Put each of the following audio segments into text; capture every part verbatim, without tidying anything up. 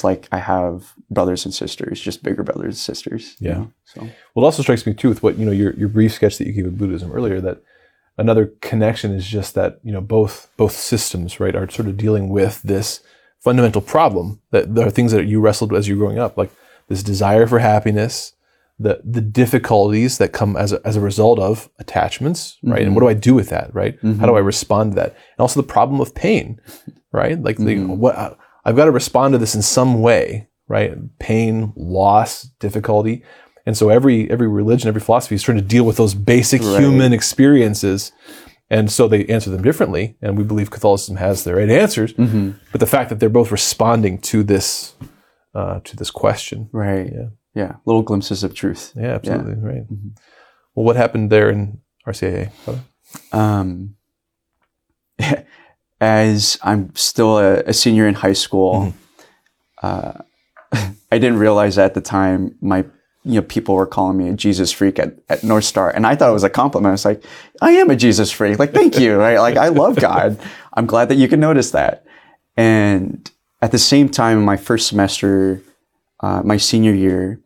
it's like I have brothers and sisters, just bigger brothers and sisters. Yeah. You know? So well, it also strikes me too with what, you know, your, your brief sketch that you gave of Buddhism earlier, that another connection is just that, you know, both, both systems, right, are sort of dealing with this fundamental problem, that there are things that you wrestled with as you were growing up, like this desire for happiness, the the difficulties that come as a, as a result of attachments, right? Mm-hmm. And what do I do with that, right? Mm-hmm. How do I respond to that? And also the problem of pain, right? Like mm-hmm. the, what I've got to respond to this in some way, right? Pain, loss, difficulty. And so every every religion, every philosophy is trying to deal with those basic right. human experiences. And so they answer them differently. And we believe Catholicism has the right answers. Mm-hmm. But the fact that they're both responding to this uh, to this question. Right. Yeah. Yeah, little glimpses of truth. Yeah, absolutely, yeah. right. Mm-hmm. Well, what happened there in R C I A? Um, as I'm still a, a senior in high school, mm-hmm. uh, I didn't realize at the time my you know people were calling me a Jesus freak at, at North Star, and I thought it was a compliment. I was like, I am a Jesus freak. Like, thank you. Right? Like, I love God. I'm glad that you can notice that. And at the same time, in my first semester. Uh, my senior year,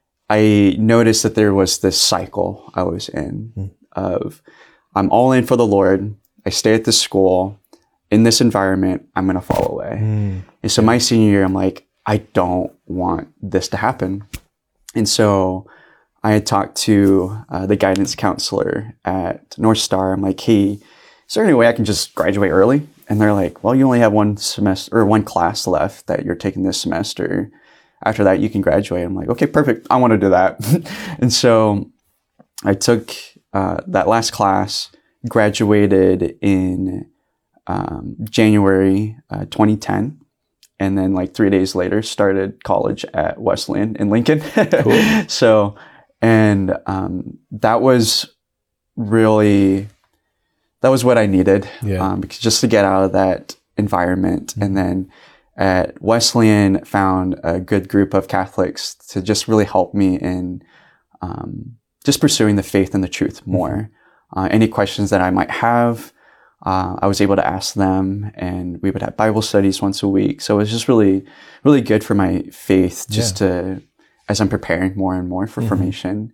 I noticed that there was this cycle I was in mm. of I'm all in for the Lord. I stay at this school. In this environment, I'm going to fall away. Mm. And so my senior year, I'm like, I don't want this to happen. And so I had talked to uh, the guidance counselor at North Star. I'm like, hey, is there any way I can just graduate early? And they're like, well, you only have one semester or one class left that you're taking this semester. After that, you can graduate. I'm like, okay, perfect. I want to do that. And so I took uh, that last class, graduated in um, January uh, twenty ten. And then like three days later, started college at Wesleyan in Lincoln. Cool. So, and um, that was really, that was what I needed. Yeah. Um, because just to get out of that environment. Mm-hmm. And then at Wesleyan, found a good group of Catholics to just really help me in um, just pursuing the faith and the truth more. Uh, any questions that I might have, uh, I was able to ask them, and we would have Bible studies once a week. So it was just really, really good for my faith, just yeah. to, as I'm preparing more and more for mm-hmm. formation.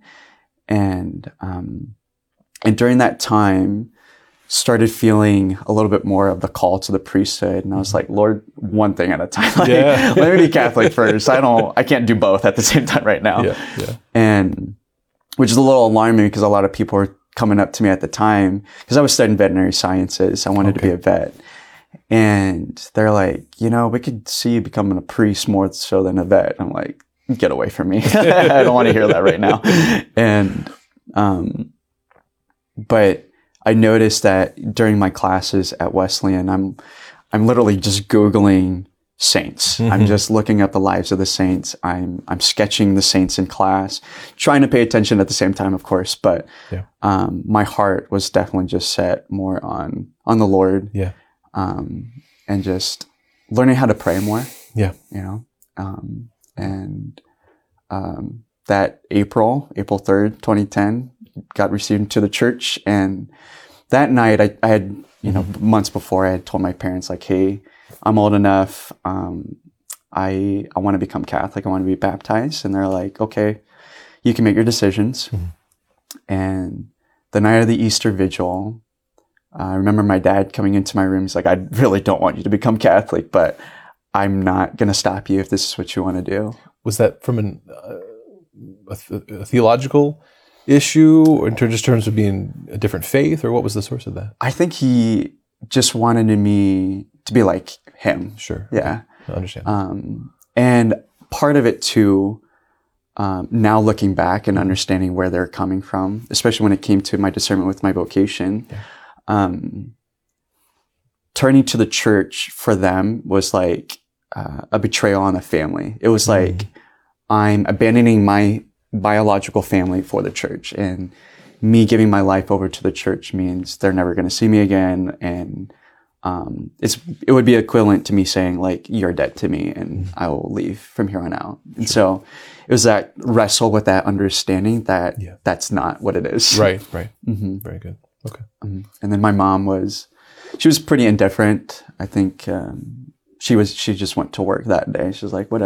And um, and during that time, started feeling a little bit more of the call to the priesthood. And I was like, Lord, one thing at a time. Like, yeah. Let me be Catholic first. I don't, I can't do both at the same time right now. Yeah, yeah. And which is a little alarming because a lot of people were coming up to me at the time because I was studying veterinary sciences. I wanted okay. to be a vet. And they're like, you know, we could see you becoming a priest more so than a vet. I'm like, get away from me. I don't want to hear that right now. And, um, but I noticed that during my classes at Wesleyan, I'm, I'm literally just Googling saints. Mm-hmm. I'm just looking up the lives of the saints. I'm, I'm sketching the saints in class, trying to pay attention at the same time, of course. But, yeah. um, my heart was definitely just set more on, on the Lord. Yeah. Um, and just learning how to pray more. Yeah. You know, um, and, um, that April, April third, twenty ten, got received into the church. And that night I, I had, you know, mm-hmm. months before I had told my parents like, hey, I'm old enough. Um, I, I want to become Catholic. I want to be baptized. And they're like, okay, you can make your decisions. Mm-hmm. And the night of the Easter Vigil, uh, I remember my dad coming into my room. He's like, I really don't want you to become Catholic, but I'm not going to stop you if this is what you want to do. Was that from an, uh, a, th- a theological issue, or in just terms of being a different faith, or what was the source of that? I think he just wanted me to be like him. Sure. Yeah. Okay. I understand. Um, and part of it too, um, now looking back and understanding where they're coming from, especially when it came to my discernment with my vocation, yeah. um, turning to the church for them was like uh, a betrayal on the family. It was mm. like, I'm abandoning my biological family for the church, and me giving my life over to the church means they're never going to see me again. And, um, it's, it would be equivalent to me saying like, you're dead to me and mm. I will leave from here on out. And sure. so it was that wrestle with that understanding that yeah. that's not what it is. Right. Right. Mm-hmm. Very good. Okay. Um, and then my mom was, she was pretty indifferent. I think, um, she was, she just went to work that day. She was like, whatever.